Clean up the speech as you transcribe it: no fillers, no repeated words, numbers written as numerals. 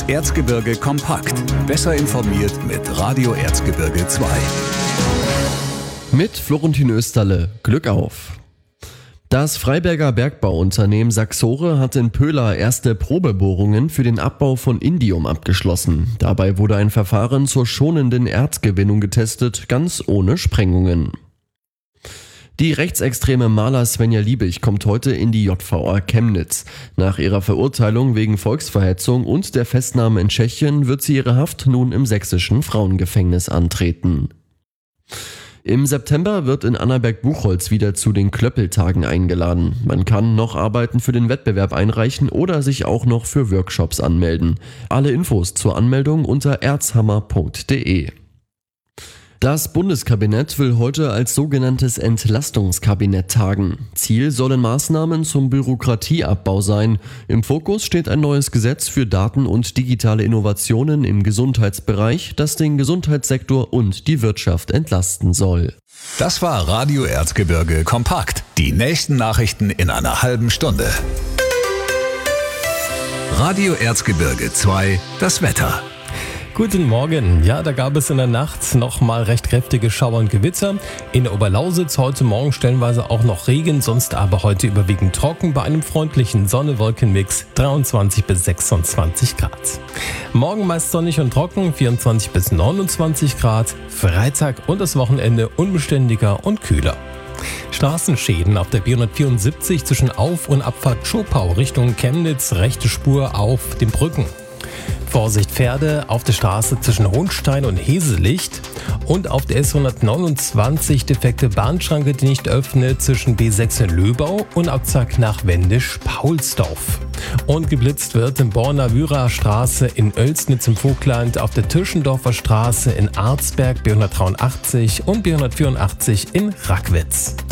Erzgebirge kompakt. Besser informiert mit Radio Erzgebirge 2. Mit Florentin Österle. Glück auf! Das Freiberger Bergbauunternehmen Saxore hat in Pöhla erste Probebohrungen für den Abbau von Indium abgeschlossen. Dabei wurde ein Verfahren zur schonenden Erzgewinnung getestet, ganz ohne Sprengungen. Die rechtsextreme Maler Svenja Liebig kommt heute in die JVA Chemnitz. Nach ihrer Verurteilung wegen Volksverhetzung und der Festnahme in Tschechien wird sie ihre Haft nun im sächsischen Frauengefängnis antreten. Im September wird in Annaberg-Buchholz wieder zu den Klöppeltagen eingeladen. Man kann noch Arbeiten für den Wettbewerb einreichen oder sich auch noch für Workshops anmelden. Alle Infos zur Anmeldung unter erzhammer.de. Das Bundeskabinett will heute als sogenanntes Entlastungskabinett tagen. Ziel sollen Maßnahmen zum Bürokratieabbau sein. Im Fokus steht ein neues Gesetz für Daten- und digitale Innovationen im Gesundheitsbereich, das den Gesundheitssektor und die Wirtschaft entlasten soll. Das war Radio Erzgebirge kompakt. Die nächsten Nachrichten in einer halben Stunde. Radio Erzgebirge 2, das Wetter. Guten Morgen. Ja, da gab es in der Nacht nochmal recht kräftige Schauer und Gewitter. In der Oberlausitz heute Morgen stellenweise auch noch Regen, sonst aber heute überwiegend trocken bei einem freundlichen Sonne-Wolken-Mix 23 bis 26 Grad. Morgen meist sonnig und trocken 24 bis 29 Grad. Freitag und das Wochenende unbeständiger und kühler. Straßenschäden auf der B174 zwischen Auf- und Abfahrt Schopau Richtung Chemnitz, rechte Spur auf den Brücken. Vorsicht Pferde auf der Straße zwischen Hohnstein und Heselicht und auf der S129 defekte Bahnschranke, die nicht öffnet zwischen B6 in Löbau und Abzack nach Wendisch-Paulsdorf. Und geblitzt wird in Borna-Wyra Straße in Oelsnitz im Vogtland, auf der Tischendorfer Straße in Arzberg B183 und B184 in Rackwitz.